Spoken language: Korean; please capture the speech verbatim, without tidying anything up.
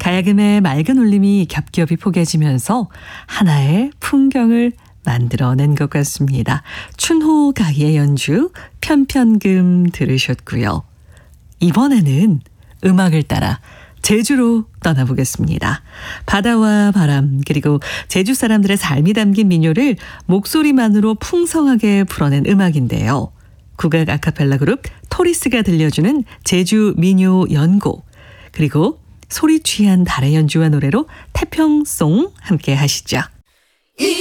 가야금의 맑은 울림이 겹겹이 포개지면서 하나의 풍경을 만들어낸 것 같습니다. 춘호가희의 연주 편편금 들으셨고요. 이번에는 음악을 따라 제주로 떠나보겠습니다. 바다와 바람 그리고 제주 사람들의 삶이 담긴 민요를 목소리만으로 풍성하게 풀어낸 음악인데요. 국악 아카펠라 그룹 토리스가 들려주는 제주 민요 연곡 그리고 소리 취한 달의 연주와 노래로 태평송 함께 하시죠.